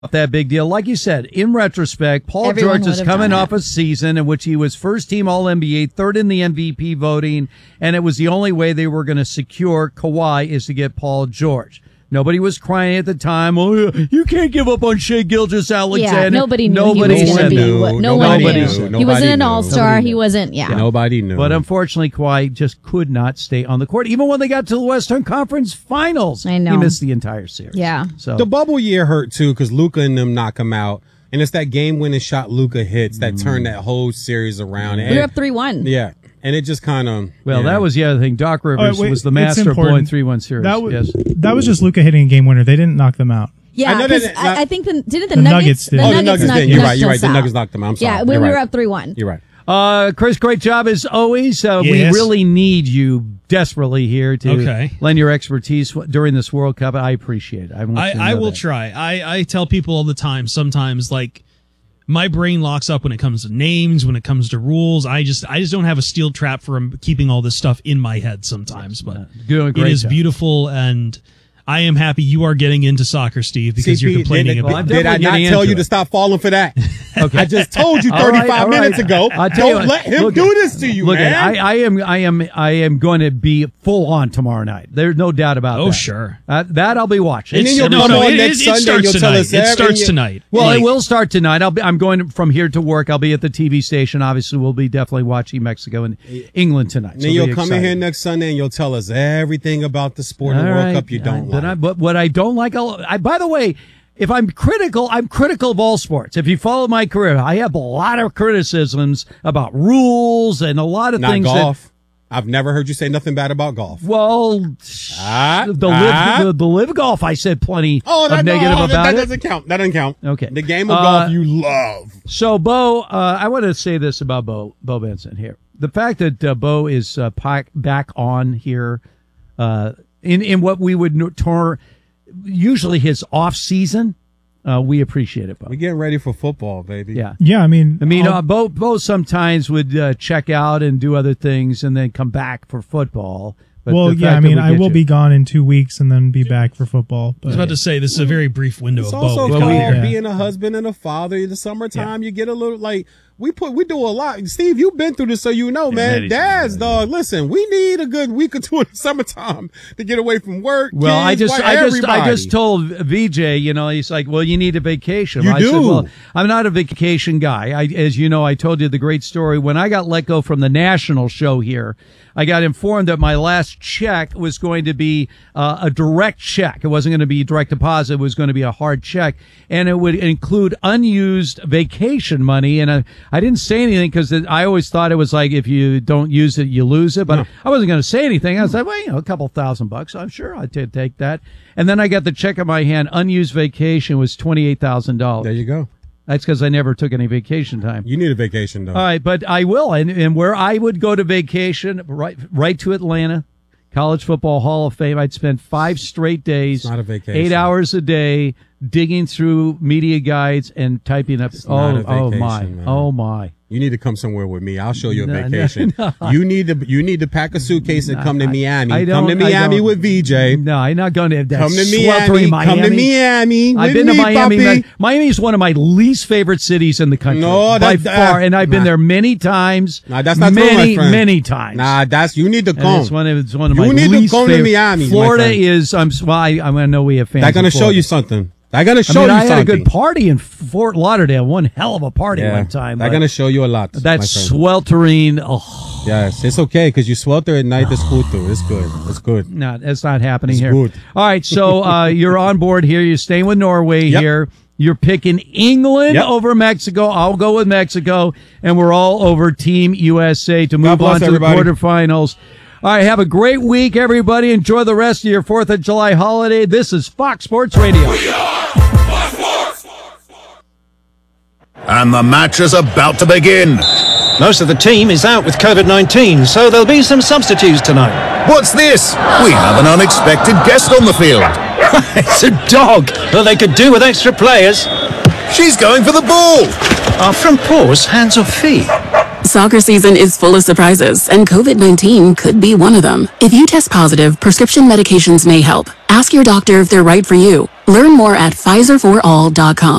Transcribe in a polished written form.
that big deal. Like you said, in retrospect, Paul George is coming off a season in which he was first team All-NBA, third in the MVP voting, and it was the only way they were going to secure Kawhi is to get Paul George. Nobody was crying at the time, oh, you can't give up on Shai Gilgeous-Alexander. Yeah, nobody knew he was going to be what nobody knew. He wasn't an all-star. He wasn't, Nobody knew. But unfortunately, Kawhi just could not stay on the court. Even when they got to the Western Conference Finals, I know. He missed the entire series. Yeah. So the bubble year hurt, too, because Luka and them knock him out. And it's that game-winning shot Luka hits that turned that whole series around. We were up 3-1. Yeah. And it just kind of... Well, that was the other thing. Doc Rivers was the master of blowing 3-1 series. That was just Luka hitting a game winner. They didn't knock them out. Yeah, I think didn't the Nuggets did. The Nuggets did. You're right. The Nuggets knocked them out. I'm sorry. Yeah, when we were up 3-1. You're right. Chris, great job as always. Yes. We really need you desperately here to lend your expertise during this World Cup. I appreciate it. I will try. I tell people all the time, sometimes, like, my brain locks up when it comes to names, when it comes to rules. I just don't have a steel trap for keeping all this stuff in my head sometimes. But it is beautiful, and I am happy you are getting into soccer, Steve, because you're complaining about it. Did I not tell you to stop falling for that? Okay. I just told you 35 minutes ago. Don't let him do this to you, man. I am going to be full on tomorrow night. There's no doubt about that. Oh, sure. That I'll be watching. And then you'll come on next Sunday and you'll tell us it starts tonight. Well, it will start tonight. I'm going from here to work. I'll be at the TV station. Obviously, we'll be definitely watching Mexico and England tonight. And then you'll come in here next Sunday and you'll tell us everything about the sport of the World Cup you don't like. But what I don't like, by the way, if I'm critical of all sports. If you follow my career, I have a lot of criticisms about rules and a lot of things. Not golf. I've never heard you say nothing bad about golf. Well, the live golf, I said plenty of negative about that it. Doesn't count. That doesn't count. Okay. The game of golf you love. So, Bo, I want to say this about Bo Benson here. The fact that Bo is back on here in what we would usually his off season, we appreciate it, Bo. We're getting ready for football, baby. Yeah. I mean, Bo sometimes would check out and do other things and then come back for football. But I will be gone in 2 weeks and then be back for football. But I was about to say, this is a very brief window it's of also Bo. called being a husband and a father. In the summertime, you get a little we do a lot. Steve, you've been through this, so you know, man. Dads, dog. Listen, we need a good week or two in the summertime to get away from work. Well, kids, I just told VJ, he's like, well, you need a vacation. I said, well, I'm not a vacation guy. As you know, I told you the great story when I got let go from the national show here. I got informed that my last check was going to be a direct check. It wasn't going to be direct deposit. It was going to be a hard check, and it would include unused vacation money. And I didn't say anything because I always thought it was like if you don't use it, you lose it. But I wasn't going to say anything. I was like, well, a couple $1,000. I'm sure I'd take that. And then I got the check in my hand. Unused vacation was $28,000. There you go. That's because I never took any vacation time. You need a vacation, though. All right, but I will. And where I would go to vacation, right to Atlanta, College Football Hall of Fame, I'd spend 5 straight days, it's not a vacation. 8 hours a day, digging through media guides and typing up. Oh my. You need to come somewhere with me. I'll show you a vacation. No. You need to pack a suitcase and come to Miami. Come to Miami with VJ. No, I'm not going to. Come to Miami. Come to Miami. I've been to Miami. Miami is one of my least favorite cities in the country by far, and I've been there many times. Nah, that's not true, my friend. Many times. Nah, you need to come. It's one of my you need least to come favorite. to Miami. Florida is. I'm going to know we have fans. They're going to show you something. I had a good party in Fort Lauderdale. One hell of a party one time. They're going to show you a lot. That's sweltering. Oh. Yes, it's okay because you swelter at night. It's cool too. It's good. It's good. No, that's not happening here. Good. All right, so you're on board here. You're staying with Norway here. You're picking England over Mexico. I'll go with Mexico, and we're all over Team USA to move on to the quarterfinals. All right, have a great week, everybody. Enjoy the rest of your 4th of July holiday. This is Fox Sports Radio. We are Fox Sports. And the match is about to begin. Most of the team is out with COVID-19, so there'll be some substitutes tonight. What's this? We have an unexpected guest on the field. It's a dog, but they could do with extra players. She's going for the ball. Are front paws hands or feet? Soccer season is full of surprises, and COVID-19 could be one of them. If you test positive, prescription medications may help. Ask your doctor if they're right for you. Learn more at PfizerForAll.com.